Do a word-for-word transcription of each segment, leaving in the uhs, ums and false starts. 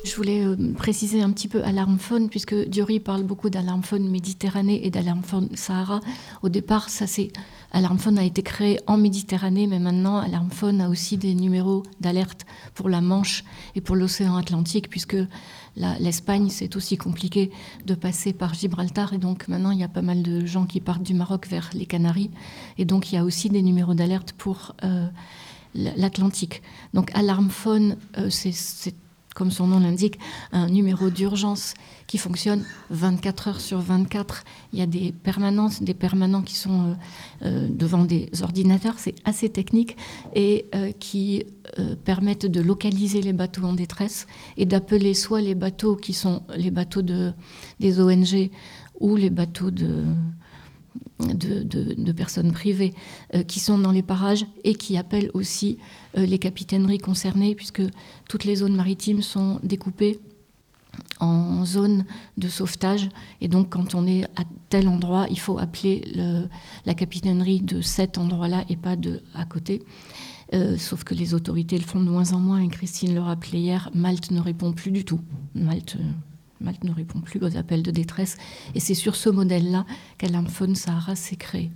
Je voulais euh, préciser un petit peu alarme faune, puisque Diori parle beaucoup d'alarme faune Méditerranée et d'alarme faune Sahara. Au départ, ça c'est alarme faune a été créé en Méditerranée, mais maintenant alarme faune a aussi des numéros d'alerte pour la Manche et pour l'océan Atlantique, puisque la, l'Espagne c'est aussi compliqué de passer par Gibraltar, et donc maintenant il y a pas mal de gens qui partent du Maroc vers les Canaries, et donc il y a aussi des numéros d'alerte pour euh, l'Atlantique. Donc alarme faune, euh, c'est, c'est comme son nom l'indique, un numéro d'urgence qui fonctionne vingt-quatre heures sur vingt-quatre. Il y a des permanences, des permanents qui sont euh, euh, devant des ordinateurs, c'est assez technique, et euh, qui euh, permettent de localiser les bateaux en détresse et d'appeler soit les bateaux qui sont les bateaux de, des O N G ou les bateaux de... De, de, de personnes privées euh, qui sont dans les parages et qui appellent aussi euh, les capitaineries concernées, puisque toutes les zones maritimes sont découpées en zones de sauvetage, et donc quand on est à tel endroit, il faut appeler le, la capitainerie de cet endroit-là et pas de à côté. Euh, sauf que les autorités le font de moins en moins, et Christine le rappelait hier, Malte ne répond plus du tout. Malte... Euh, Malte ne répond plus aux appels de détresse, et c'est sur ce modèle-là qu'Alarme Faune Sahara s'est créé.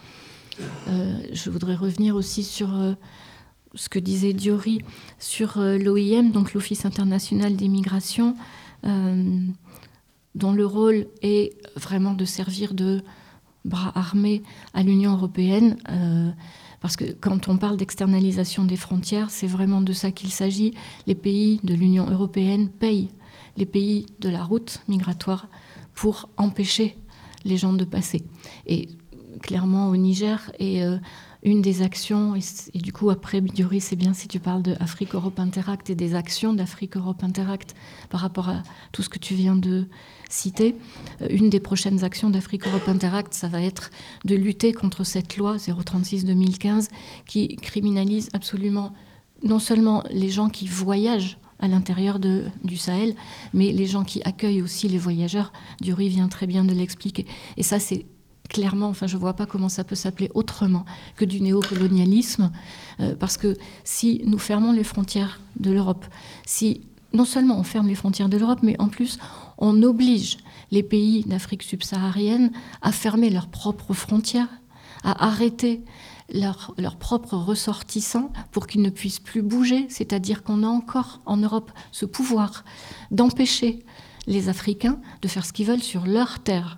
Euh, je voudrais revenir aussi sur euh, ce que disait Diori sur euh, l'O I M, donc l'Office international des migrations, euh, dont le rôle est vraiment de servir de bras armé à l'Union européenne. Euh, Parce que quand on parle d'externalisation des frontières, c'est vraiment de ça qu'il s'agit. Les pays de l'Union européenne payent les pays de la route migratoire pour empêcher les gens de passer. Et clairement, au Niger, et euh, une des actions, et, et du coup, après, Diori, c'est bien si tu parles de Afrique-Europe Interact et des actions d'Afrique-Europe Interact par rapport à tout ce que tu viens de citer. Euh, une des prochaines actions d'Afrique-Europe Interact, ça va être de lutter contre cette loi zéro trente-six deux mille quinze qui criminalise absolument non seulement les gens qui voyagent à l'intérieur de, du Sahel, mais les gens qui accueillent aussi les voyageurs. Diori vient très bien de l'expliquer. Et ça, c'est clairement, enfin, je ne vois pas comment ça peut s'appeler autrement que du néocolonialisme, euh, parce que si nous fermons les frontières de l'Europe, si non seulement on ferme les frontières de l'Europe, mais en plus, on oblige les pays d'Afrique subsaharienne à fermer leurs propres frontières, à arrêter leurs leur propres ressortissants pour qu'ils ne puissent plus bouger, c'est-à-dire qu'on a encore en Europe ce pouvoir d'empêcher les Africains de faire ce qu'ils veulent sur leur terre.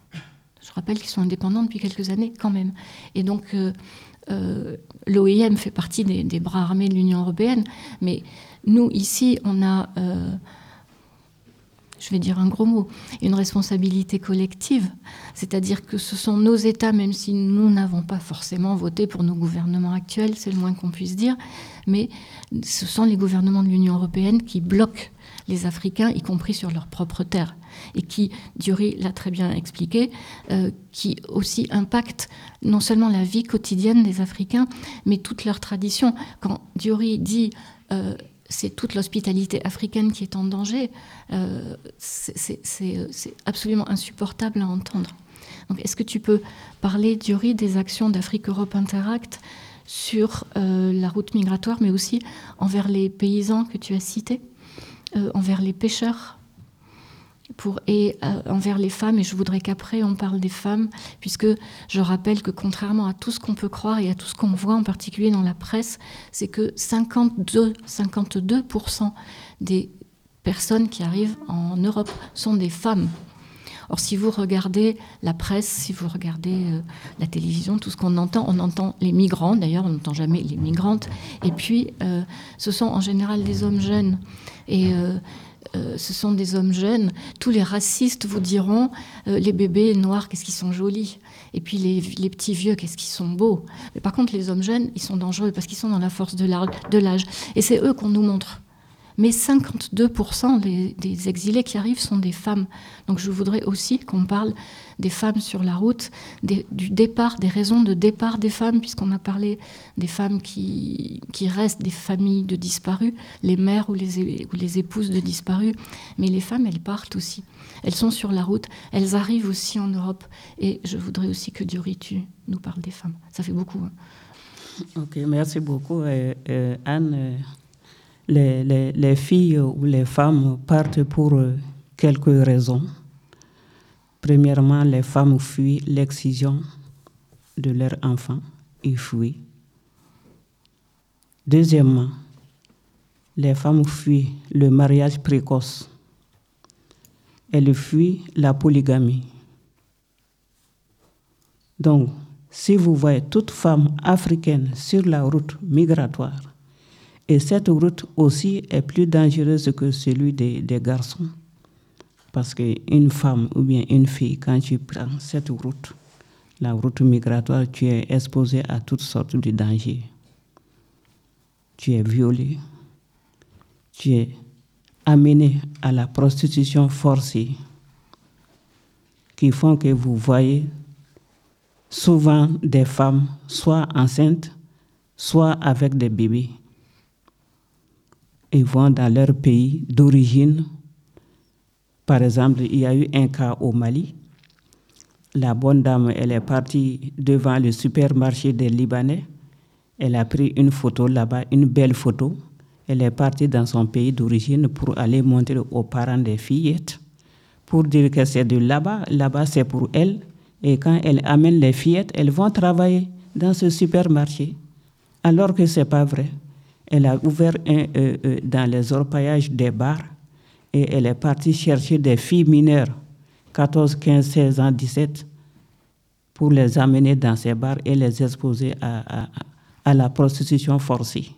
Je rappelle qu'ils sont indépendants depuis quelques années quand même. Et donc euh, euh, l'O I M fait partie des, des bras armés de l'Union européenne, mais nous ici on a... Euh, je vais dire un gros mot, une responsabilité collective, c'est-à-dire que ce sont nos États, même si nous n'avons pas forcément voté pour nos gouvernements actuels, c'est le moins qu'on puisse dire, mais ce sont les gouvernements de l'Union européenne qui bloquent les Africains, y compris sur leur propre terre, et qui, Diori l'a très bien expliqué, euh, qui aussi impactent non seulement la vie quotidienne des Africains, mais toute leur tradition. Quand Diori dit... Euh, c'est toute l'hospitalité africaine qui est en danger, euh, c'est, c'est, c'est, c'est absolument insupportable à entendre. Donc, est-ce que tu peux parler, Diori, des actions d'Afrique-Europe Interact sur euh, la route migratoire, mais aussi envers les paysans que tu as cités, euh, envers les pêcheurs pour, et euh, envers les femmes, et je voudrais qu'après on parle des femmes, puisque je rappelle que contrairement à tout ce qu'on peut croire et à tout ce qu'on voit, en particulier dans la presse, c'est que cinquante-deux, cinquante-deux pour cent des personnes qui arrivent en Europe sont des femmes. Or, si vous regardez la presse, si vous regardez euh, la télévision, tout ce qu'on entend, on entend les migrants, d'ailleurs on n'entend jamais les migrantes, et puis euh, ce sont en général des hommes jeunes, et euh, Euh, ce sont des hommes jeunes. Tous les racistes vous diront euh, les bébés noirs, qu'est-ce qu'ils sont jolis. Et puis les, les petits vieux, qu'est-ce qu'ils sont beaux. Mais par contre, les hommes jeunes, ils sont dangereux parce qu'ils sont dans la force de l'âge. Et c'est eux qu'on nous montre. Mais cinquante-deux pour cent des, des exilés qui arrivent sont des femmes. Donc je voudrais aussi qu'on parle des femmes sur la route, des, du départ, des raisons de départ des femmes, puisqu'on a parlé des femmes qui, qui restent des familles de disparus, les mères ou les, ou les épouses de disparus. Mais les femmes, elles partent aussi. Elles sont sur la route, elles arrivent aussi en Europe. Et je voudrais aussi que Diori, tu nous parles des femmes. Ça fait beaucoup. Hein. Ok, merci beaucoup, euh, euh, Anne. les, les, les filles ou les femmes partent pour quelques raisons. Premièrement, les femmes fuient l'excision de leurs enfants. Ils fuient. Deuxièmement, les femmes fuient le mariage précoce. Elles fuient la polygamie. Donc, si vous voyez toute femme africaine sur la route migratoire, et cette route aussi est plus dangereuse que celui des, des garçons, parce qu'une femme ou bien une fille, quand tu prends cette route, la route migratoire, tu es exposé à toutes sortes de dangers. Tu es violé, tu es amené à la prostitution forcée, qui font que vous voyez souvent des femmes soit enceintes, soit avec des bébés. Ils vont dans leur pays d'origine. Par exemple, il y a eu un cas au Mali. La bonne dame, elle est partie devant le supermarché des Libanais. Elle a pris une photo là-bas, une belle photo. Elle est partie dans son pays d'origine pour aller montrer aux parents des fillettes, pour dire que c'est de là-bas. Là-bas, c'est pour elle. Et quand elle amène les fillettes, elles vont travailler dans ce supermarché. Alors que ce n'est pas vrai. Elle a ouvert un, euh, euh, dans les orpaillages des bars et elle est partie chercher des filles mineures, quatorze, quinze, seize ans, dix-sept, pour les amener dans ces bars et les exposer à, à, à la prostitution forcée.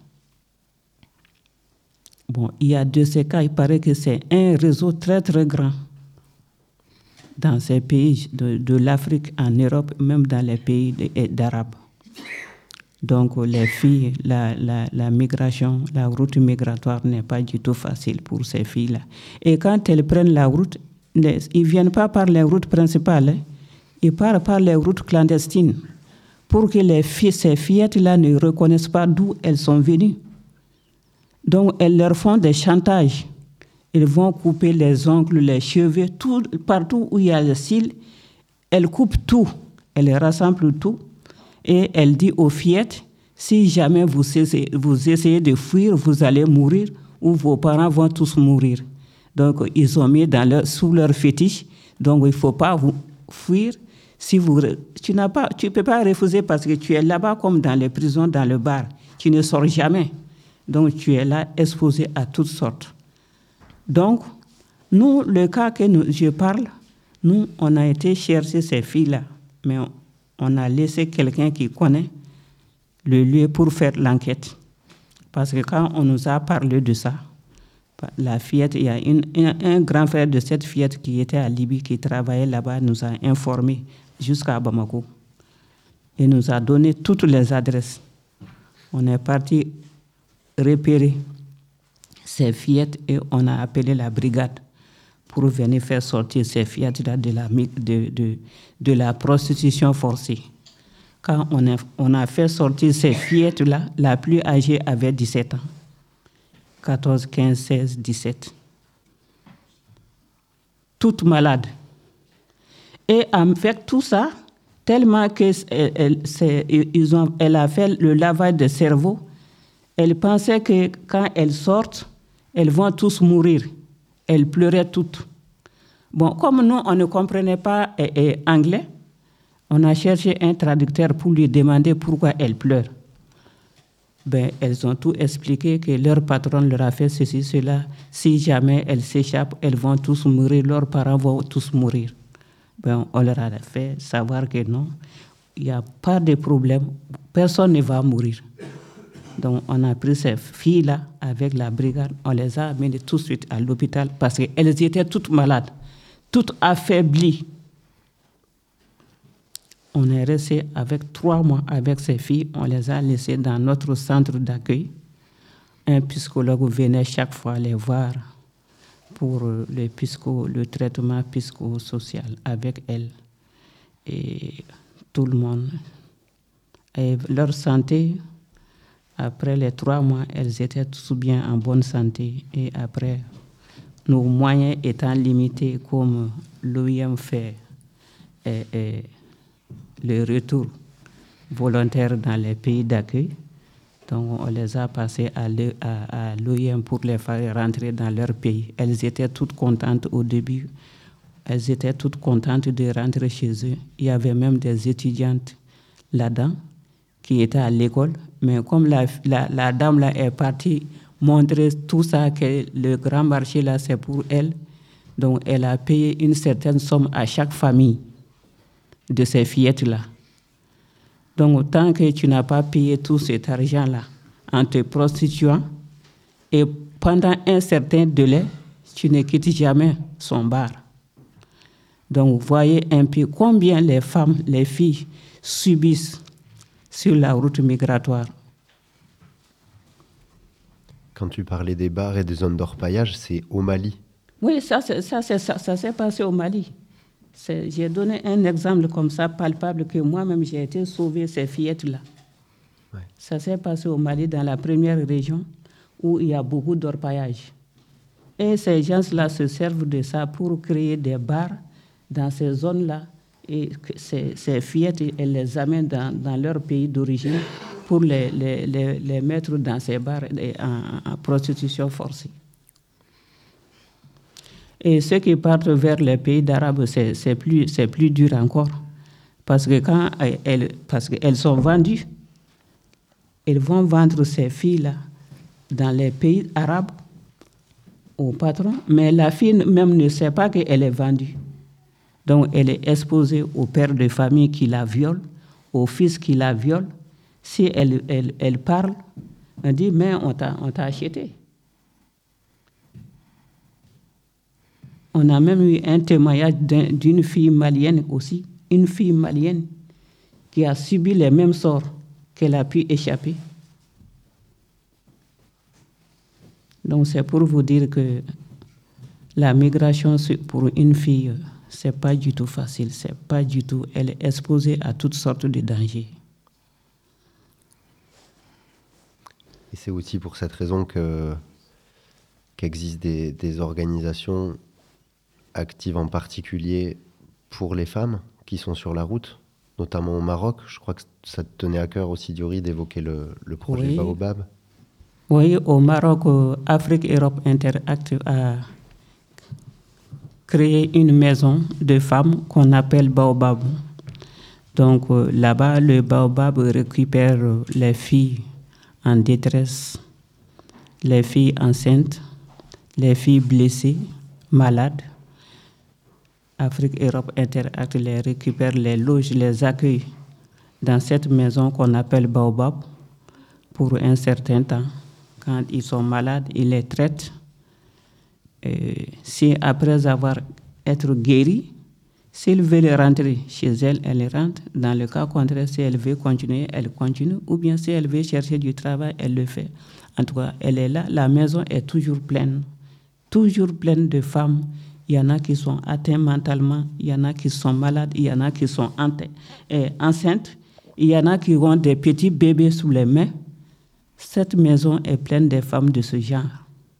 Bon, il y a de ces cas, il paraît que c'est un réseau très très grand dans ces pays de, de l'Afrique, en Europe, même dans les pays d'Arabes. Donc les filles, la, la, la migration, la route migratoire n'est pas du tout facile pour ces filles-là. Et quand elles prennent la route, ils ne viennent pas par les routes principales, hein. Ils partent par les routes clandestines pour que les filles, ces fillettes-là ne reconnaissent pas d'où elles sont venues. Donc elles leur font des chantages. Ils vont couper les ongles, les cheveux, tout, partout où il y a le cils, elles coupent tout, elles rassemblent tout. Et elle dit aux fillettes, si jamais vous essayez, vous essayez de fuir, vous allez mourir ou vos parents vont tous mourir. Donc, ils ont mis dans leur, sous leur fétiche. Donc, il ne faut pas vous fuir. Si vous, tu n'as pas, tu ne peux pas refuser parce que tu es là-bas comme dans les prisons, dans le bar. Tu ne sors jamais. Donc, tu es là exposé à toutes sortes. Donc, nous, le cas que nous, je parle, nous, on a été chercher ces filles-là. Mais on, on a laissé quelqu'un qui connaît le lieu pour faire l'enquête. Parce que quand on nous a parlé de ça, la fillette, il y a une, un, un grand frère de cette fillette qui était à Libye, qui travaillait là-bas, nous a informés jusqu'à Bamako. Et nous a donné toutes les adresses. On est parti repérer ces fillettes et on a appelé la brigade pour venir faire sortir ces fillettes-là de la, de, de, de la prostitution forcée. Quand on a, on a fait sortir ces fillettes-là, la plus âgée avait dix-sept ans. quatorze, quinze, seize, dix-sept. Toutes malades. Et avec tout ça, tellement qu'elle ils ont, elle a fait le lavage de cerveau, elle pensait que quand elles sortent, elles vont tous mourir. Elles pleuraient toutes. Bon, comme nous, on ne comprenait pas eh, eh, anglais, on a cherché un traducteur pour lui demander pourquoi elles pleurent. Ben, elles ont tout expliqué, que leur patron leur a fait ceci, cela. Si jamais elles s'échappent, elles vont tous mourir, leurs parents vont tous mourir. Ben, on leur a fait savoir que non, il n'y a pas de problème, personne ne va mourir. Donc, on a pris ces filles-là avec la brigade, on les a amenées tout de suite à l'hôpital parce qu'elles étaient toutes malades, toutes affaiblies. On est resté avec trois mois avec ces filles, on les a laissées dans notre centre d'accueil. Un psychologue venait chaque fois les voir pour le, psycho, le traitement psychosocial avec elles. Et tout le monde. Et leur santé, après les trois mois, elles étaient tous bien en bonne santé. Et après, nos moyens étant limités, comme l'O I M fait et, et le retour volontaire dans les pays d'accueil, Donc, on les a passées à l'O I M pour les faire rentrer dans leur pays. Elles étaient toutes contentes au début. Elles étaient toutes contentes de rentrer chez eux. Il y avait même des étudiantes là-dedans qui étaient à l'école. Mais comme la, la, la dame là est partie montrer tout ça, que le grand marché là, c'est pour elle, donc elle a payé une certaine somme à chaque famille de ces fillettes-là. Donc, tant que tu n'as pas payé tout cet argent-là en te prostituant, et pendant un certain délai, tu ne quittes jamais son bar. Donc, vous voyez un peu combien les femmes, les filles subissent sur la route migratoire. Quand tu parlais des bars et des zones d'orpaillage, c'est au Mali. Oui, ça, ça, ça, ça, ça s'est passé au Mali. C'est, j'ai donné un exemple comme ça, palpable, que moi-même j'ai été sauver ces fillettes-là. Ouais. Ça s'est passé au Mali, dans la première région où il y a beaucoup d'orpaillage. Et ces gens-là se servent de ça pour créer des bars dans ces zones-là. Et ces, ces fillettes, elles les amènent dans, dans leur pays d'origine pour les, les, les, les mettre dans ces bars en, en prostitution forcée. Et ceux qui partent vers les pays d'Arabes, c'est, c'est, plus, c'est plus dur encore. Parce que quand elles, parce qu'elles sont vendues, elles vont vendre ces filles-là dans les pays arabes au patron, mais la fille même ne sait pas qu'elle est vendue. Donc elle est exposée au père de famille qui la viole, au fils qui la viole. Si elle, elle, elle parle, on dit, mais on t'a, on t'a acheté. On a même eu un témoignage d'un, d'une fille malienne aussi, une fille malienne qui a subi les mêmes sorts qu'elle a pu échapper. Donc c'est pour vous dire que la migration pour une fille, c'est pas du tout facile, c'est pas du tout. Elle est exposée à toutes sortes de dangers. Et c'est aussi pour cette raison que qu'existent des, des organisations actives en particulier pour les femmes qui sont sur la route, notamment au Maroc. Je crois que ça te tenait à cœur aussi, Diori, d'évoquer le, le projet oui. Baobab. Oui, au Maroc, Afrique Europe Interactive a créé une maison de femmes qu'on appelle Baobab. Donc là-bas, le Baobab récupère les filles en détresse, les filles enceintes, les filles blessées, malades. Afrique Europe Interactive les récupère, les loge, les accueille dans cette maison qu'on appelle Baobab pour un certain temps. Quand ils sont malades, ils les traitent. Et si après avoir été guéris, s'ils veulent rentrer chez elles, elles rentrent. Dans le cas contraire, si elle veut continuer, elle continue. Ou bien si elle veut chercher du travail, elle le fait. En tout cas, elle est là. La maison est toujours pleine. Toujours pleine de femmes. Il y en a qui sont atteintes mentalement. Il y en a qui sont malades. Il y en a qui sont enceintes. Il y en a qui ont des petits bébés sous les mains. Cette maison est pleine de femmes de ce genre.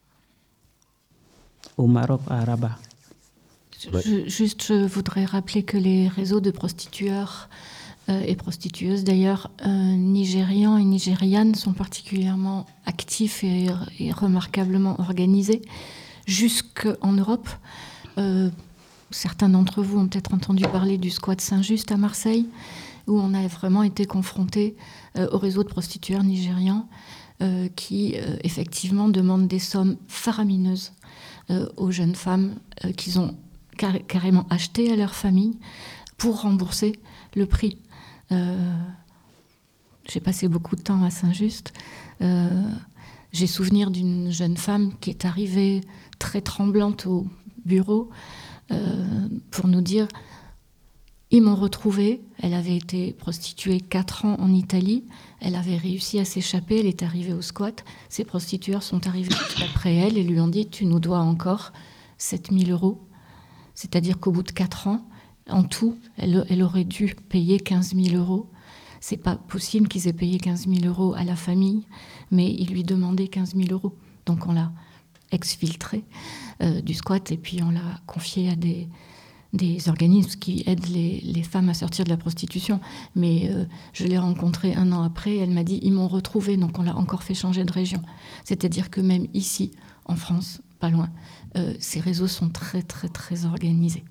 Au Maroc, à Rabat. Je, juste, je voudrais rappeler que les réseaux de prostitueurs euh, et prostitueuses, d'ailleurs, euh, nigérians et nigérianes, sont particulièrement actifs et, et remarquablement organisés, jusqu'en Europe. Euh, certains d'entre vous ont peut-être entendu parler du squat Saint-Just à Marseille, où on a vraiment été confrontés euh, au réseau de prostitueurs nigérians euh, qui, euh, effectivement, demandent des sommes faramineuses euh, aux jeunes femmes euh, qu'ils ont car- carrément achetées à leur famille pour rembourser le prix. Euh, j'ai passé beaucoup de temps à Saint-Just. Euh, j'ai souvenir d'une jeune femme qui est arrivée très tremblante au bureau euh, pour nous dire... Ils m'ont retrouvée, elle avait été prostituée quatre ans en Italie, elle avait réussi à s'échapper, elle est arrivée au squat, ces prostitueurs sont arrivés après elle et lui ont dit « tu nous dois encore sept mille euros ». C'est-à-dire qu'au bout de quatre ans, en tout, elle, elle aurait dû payer quinze mille euros. C'est pas possible qu'ils aient payé quinze mille euros à la famille, mais ils lui demandaient quinze mille euros. Donc on l'a exfiltrée euh, du squat et puis on l'a confiée à des... des organismes qui aident les, les femmes à sortir de la prostitution. Mais euh, je l'ai rencontrée un an après, elle m'a dit ils m'ont retrouvée, donc on l'a encore fait changer de région. C'est-à-dire que même ici, en France, pas loin, euh, ces réseaux sont très, très, très organisés.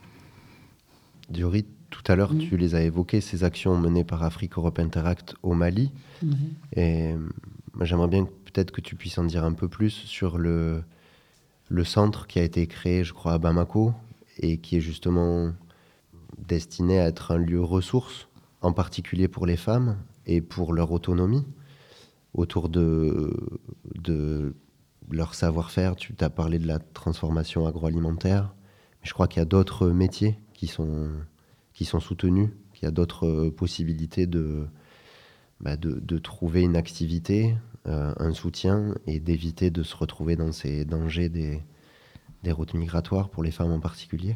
Diori, tout à l'heure, mmh. tu les as évoquées, ces actions menées par Afrique Europe Interact au Mali. Mmh. Et moi, j'aimerais bien peut-être que tu puisses en dire un peu plus sur le, le centre qui a été créé, je crois, à Bamako, et qui est justement destiné à être un lieu ressource, en particulier pour les femmes et pour leur autonomie, autour de, de leur savoir-faire. Tu t'as parlé de la transformation agroalimentaire, mais je crois qu'il y a d'autres métiers qui sont, qui sont soutenus, qu'il y a d'autres possibilités de, bah de, de trouver une activité, euh, un soutien, et d'éviter de se retrouver dans ces dangers des, des routes migratoires, pour les femmes en particulier.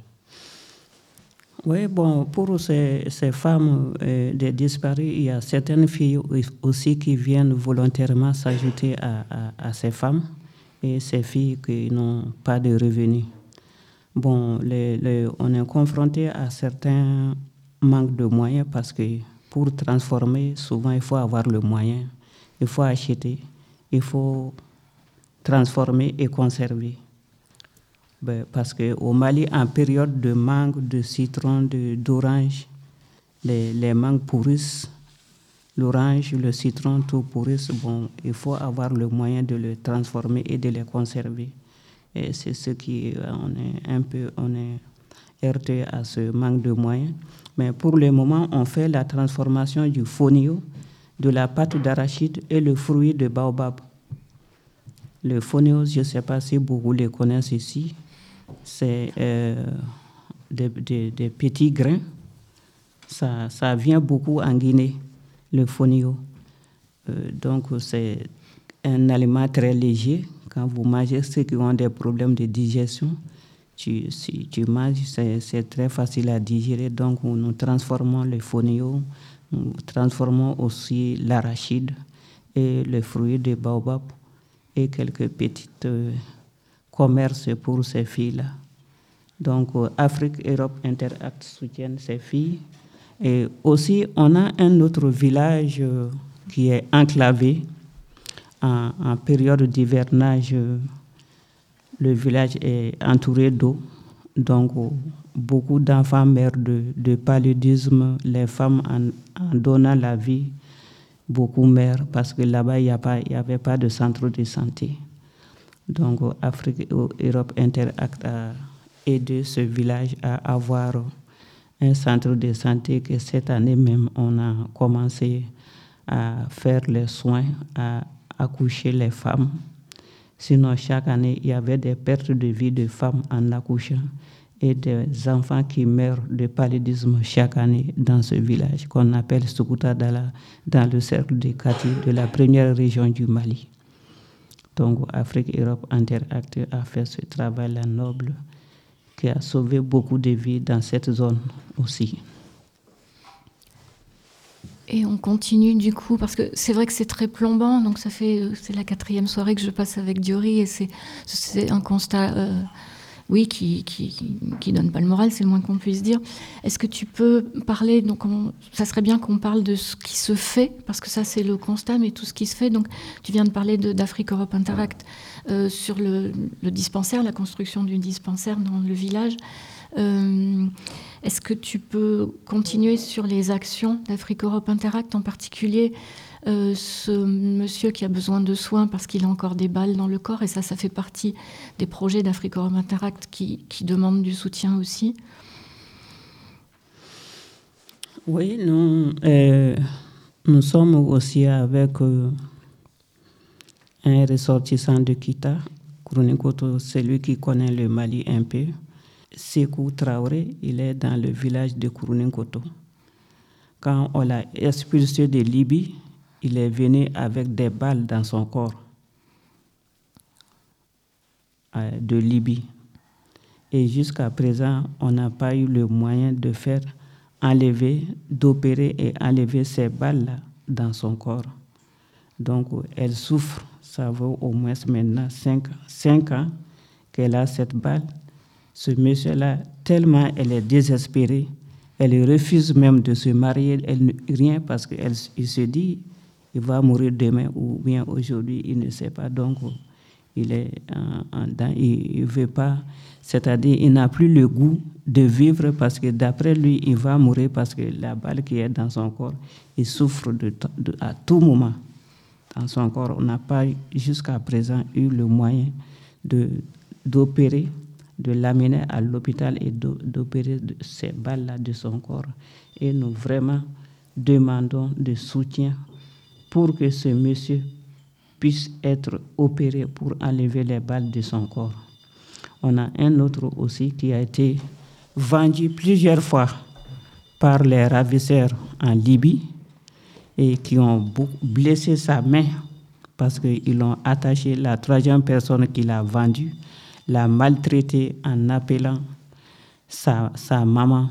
Oui, bon, pour ces, ces femmes euh, des disparues, il y a certaines filles aussi qui viennent volontairement s'ajouter à, à, à ces femmes, et ces filles qui n'ont pas de revenus. Bon, les, les, on est confronté à certains manques de moyens, parce que pour transformer, souvent il faut avoir le moyen, il faut acheter, il faut transformer et conserver. Ben, parce qu'au Mali, en période de mangue, de citron, de, d'orange, les, les mangues pourrissent, l'orange, le citron, tout pourrissent. Bon, il faut avoir le moyen de les transformer et de les conserver. Et c'est ce qui, on est un peu, on est heurté à ce manque de moyens. Mais pour le moment, on fait la transformation du fonio, de la pâte d'arachide et le fruit de baobab. Le fonio, je ne sais pas si beaucoup le connaissent ici, c'est euh, des, des, des petits grains. Ça, ça vient beaucoup en Guinée, le fonio. Euh, donc, c'est un aliment très léger. Quand vous mangez, ceux qui ont des problèmes de digestion, tu, si tu manges, c'est, c'est très facile à digérer. Donc, nous transformons le fonio, nous transformons aussi l'arachide et le fruit de baobab et quelques petites euh, commerces pour ces filles-là. Donc, euh, Afrique Europe Interact soutiennent ces filles. Et aussi, on a un autre village euh, qui est enclavé. En, en période d'hivernage, euh, le village est entouré d'eau. Donc, euh, beaucoup d'enfants meurent de, de paludisme. Les femmes, en, en donnant la vie, beaucoup meurent parce que là-bas, il n'y avait pas de centre de santé. Donc, euh, Afrique Europe Interact a aidé ce village à avoir un centre de santé que cette année même, on a commencé à faire les soins, à accoucher les femmes. Sinon, chaque année, il y avait des pertes de vie de femmes en accouchant et des enfants qui meurent de paludisme chaque année dans ce village qu'on appelle Sukuta Dala, dans le cercle de Kati de la première région du Mali. Donc, Afrique Europe Interact a fait ce travail-là noble qui a sauvé beaucoup de vies dans cette zone aussi. Et on continue du coup, parce que c'est vrai que c'est très plombant, donc ça fait, c'est la quatrième soirée que je passe avec Diori, et c'est, c'est un constat, euh, oui, qui, qui, qui donne pas le moral, c'est le moins qu'on puisse dire. Est-ce que tu peux parler, donc on, ça serait bien qu'on parle de ce qui se fait, parce que ça c'est le constat, mais tout ce qui se fait, donc tu viens de parler de, d'Afrique Europe Interact, euh, sur le, le dispensaire, la construction du dispensaire dans le village. Euh, est-ce que tu peux continuer sur les actions d'Afrique Europe Interact, en particulier euh, ce monsieur qui a besoin de soins parce qu'il a encore des balles dans le corps, et ça, ça fait partie des projets d'Afrique Europe Interact qui, qui demandent du soutien aussi. Oui, nous, euh, nous sommes aussi avec euh, un ressortissant de Kita, Kourounikoto, celui qui connaît le Mali un peu. Sékou Traoré, il est dans le village de Kourounikoto. Quand on l'a expulsé de Libye, il est venu avec des balles dans son corps euh, de Libye. Et jusqu'à présent, on n'a pas eu le moyen de faire enlever, d'opérer et enlever ces balles-là dans son corps. Donc, elle souffre. Ça vaut au moins maintenant cinq ans qu'elle a cette balle Ce monsieur-là, tellement elle est désespérée, elle refuse même de se marier, elle, rien, parce qu'il se dit, il va mourir demain ou bien aujourd'hui, il ne sait pas. Donc, il est en, en dedans, il ne veut pas, c'est-à-dire il n'a plus le goût de vivre parce que d'après lui, il va mourir parce que la balle qui est dans son corps, il souffre de, de, à tout moment dans son corps. On n'a pas jusqu'à présent eu le moyen de, d'opérer, de l'amener à l'hôpital et d'opérer ces balles-là de son corps. Et nous vraiment demandons de soutien pour que ce monsieur puisse être opéré pour enlever les balles de son corps. On a un autre aussi qui a été vendu plusieurs fois par les ravisseurs en Libye et qui ont blessé sa main parce qu'ils l'ont attaché. La troisième personne qui l'a vendu l'a maltraité en appelant sa, sa maman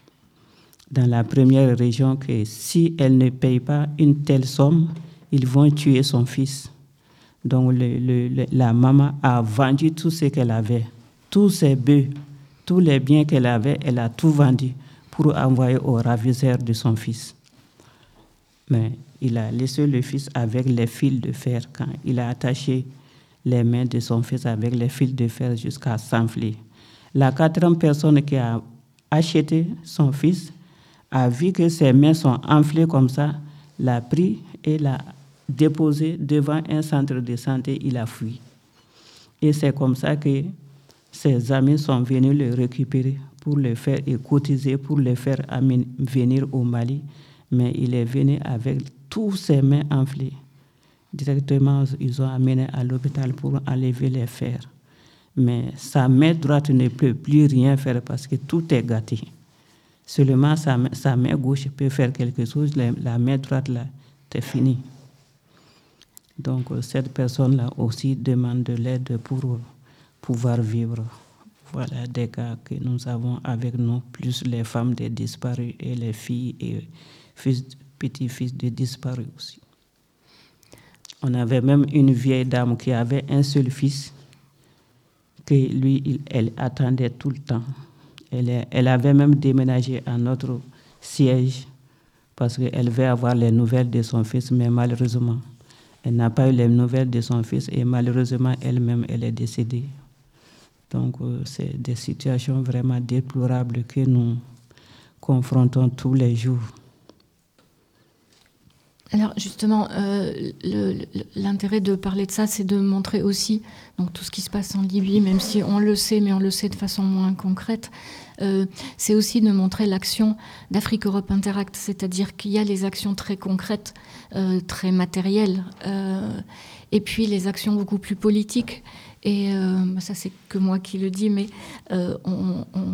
dans la première région que si elle ne paye pas une telle somme, ils vont tuer son fils. Donc le, le, le, la maman a vendu tout ce qu'elle avait, tous ses bœufs, tous les biens qu'elle avait, elle a tout vendu pour envoyer au ravisseur de son fils. Mais il a laissé le fils avec les fils de fer quand il a attaché les mains de son fils avec les fils de fer jusqu'à s'enfler. La quatrième personne qui a acheté son fils a vu que ses mains sont enflées comme ça, l'a pris et l'a déposé devant un centre de santé, il a fui. Et c'est comme ça que ses amis sont venus le récupérer pour le faire et cotiser pour le faire amener, venir au Mali. Mais il est venu avec tous ses mains enflées. Directement, ils ont amené à l'hôpital pour enlever les fers. Mais sa main droite ne peut plus rien faire parce que tout est gâté. Seulement sa, sa main gauche peut faire quelque chose, la, la main droite, là, c'est fini. Donc, cette personne-là aussi demande de l'aide pour pouvoir vivre. Voilà des cas que nous avons avec nous, plus les femmes des disparus et les filles et fils, petits-fils des disparus aussi. On avait même une vieille dame qui avait un seul fils, que lui, il, elle attendait tout le temps. Elle, elle avait même déménagé à notre siège parce qu'elle veut avoir les nouvelles de son fils, mais malheureusement, elle n'a pas eu les nouvelles de son fils et malheureusement, elle-même, elle est décédée. Donc, euh, c'est des situations vraiment déplorables que nous confrontons tous les jours. Alors justement, euh, le, le, l'intérêt de parler de ça, c'est de montrer aussi donc, tout ce qui se passe en Libye, même si on le sait, mais on le sait de façon moins concrète. Euh, c'est aussi de montrer l'action d'Afrique-Europe Interact, c'est-à-dire qu'il y a les actions très concrètes, euh, très matérielles, euh, et puis les actions beaucoup plus politiques. Et euh, ça, c'est que moi qui le dis, mais euh, on... on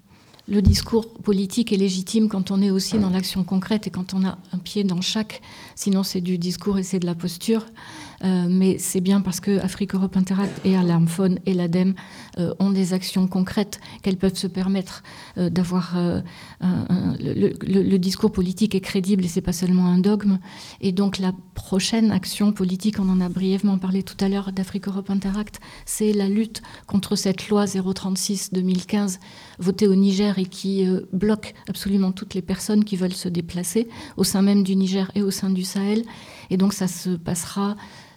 le discours politique est légitime quand on est aussi dans l'action concrète et quand on a un pied dans chaque. Sinon, c'est du discours et c'est de la posture. Euh, mais c'est bien parce que Afrique-Europe Interact et Alarmphone et l'ADEME euh, ont des actions concrètes qu'elles peuvent se permettre euh, d'avoir. Euh, un, un, le, le, le discours politique est crédible et c'est pas seulement un dogme. Et donc la prochaine action politique, on en a brièvement parlé tout à l'heure d'Afrique-Europe Interact, c'est la lutte contre cette loi zéro trente-six deux mille quinze votée au Niger et qui euh, bloque absolument toutes les personnes qui veulent se déplacer au sein même du Niger et au sein du Sahel. Et donc ça se passera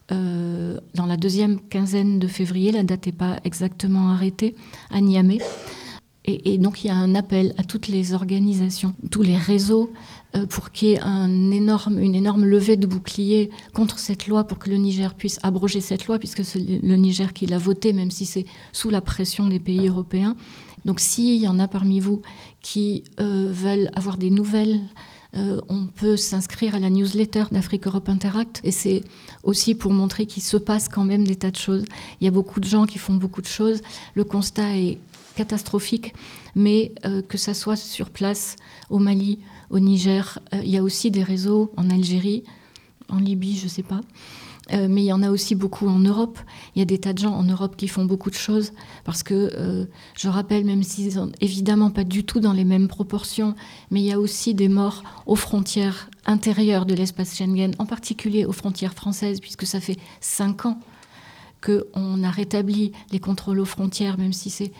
euh, dans la deuxième quinzaine de février, la date n'est pas exactement arrêtée, à Niamey. Et, et donc il y a un appel à toutes les organisations, tous les réseaux, euh, pour qu'il y ait un énorme, une énorme levée de bouclier contre cette loi, pour que le Niger puisse abroger cette loi, puisque c'est le Niger qui l'a votée, même si c'est sous la pression des pays européens. Donc s'il y en a parmi vous qui euh, veulent avoir des nouvelles, euh, on peut s'inscrire à la newsletter d'Afrique-Europe Interact. Et c'est aussi pour montrer qu'il se passe quand même des tas de choses. Il y a beaucoup de gens qui font beaucoup de choses. Le constat est catastrophique, mais euh, que ça soit sur place, au Mali, au Niger, euh, il y a aussi des réseaux en Algérie, en Libye, je ne sais pas. Euh, mais il y en a aussi beaucoup en Europe. Il y a des tas de gens en Europe qui font beaucoup de choses parce que, euh, je rappelle, même s'ils sont évidemment pas du tout dans les mêmes proportions, mais il y a aussi des morts aux frontières intérieures de l'espace Schengen, en particulier aux frontières françaises, puisque ça fait cinq ans qu'on a rétabli les contrôles aux frontières, même si c'est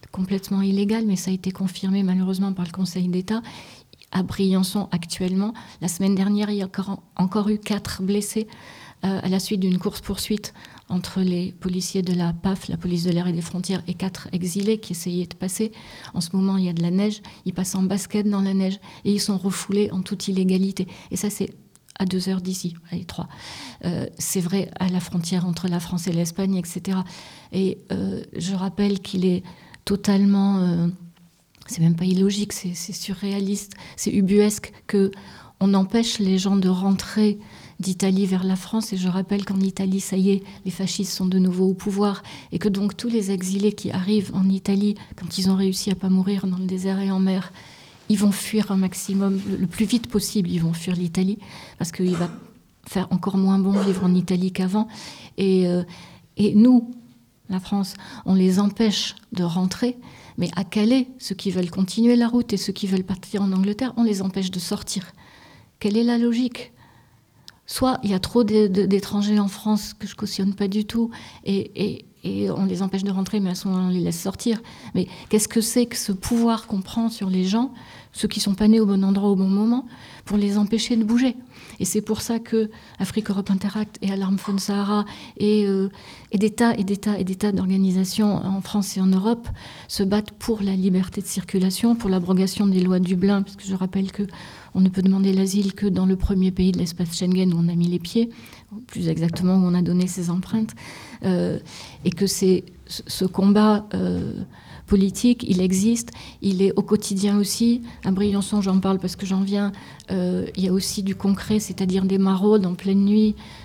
complètement illégal, mais ça a été confirmé malheureusement par le Conseil d'État. À Briançon, actuellement, la semaine dernière, il y a encore, encore eu quatre blessés euh, à la suite d'une course-poursuite entre les policiers de la P A F, la police de l'air et des frontières, et quatre exilés qui essayaient de passer. En ce moment, il y a de la neige, ils passent en basket dans la neige et ils sont refoulés en toute illégalité. Et ça, c'est à deux heures d'ici, allez, trois. Euh, c'est vrai à la frontière entre la France et l'Espagne, et cetera. Et euh, je rappelle qu'il est totalement... Euh, c'est même pas illogique, c'est, c'est surréaliste, c'est ubuesque qu'on empêche les gens de rentrer d'Italie vers la France. Et je rappelle qu'en Italie, ça y est, les fascistes sont de nouveau au pouvoir. Et que donc tous les exilés qui arrivent en Italie, quand ils ont réussi à pas mourir dans le désert et en mer, ils vont fuir un maximum, le plus vite possible, ils vont fuir l'Italie, parce qu'il va faire encore moins bon vivre en Italie qu'avant. Et, euh, et nous, la France, on les empêche de rentrer, mais à Calais, ceux qui veulent continuer la route et ceux qui veulent partir en Angleterre, on les empêche de sortir. Quelle est la logique ? Soit il y a trop d'étrangers en France que je cautionne pas du tout, et, et, et on les empêche de rentrer, mais à ce moment on les laisse sortir. Mais qu'est-ce que c'est que ce pouvoir qu'on prend sur les gens, ceux qui sont pas nés au bon endroit au bon moment, pour les empêcher de bouger ? Et c'est pour ça que Afrique Europe Interact et Alarm Phone Sahara et, euh, et des tas et des tas et des tas d'organisations en France et en Europe se battent pour la liberté de circulation, pour l'abrogation des lois de Dublin, parce que je rappelle que on ne peut demander l'asile que dans le premier pays de l'espace Schengen où on a mis les pieds, plus exactement où on a donné ses empreintes, euh, et que c'est ce combat euh, politique, il existe, il est au quotidien aussi. À Briançon, j'en parle parce que j'en viens, euh, il y a aussi du concret, c'est-à-dire des maraudes en pleine nuit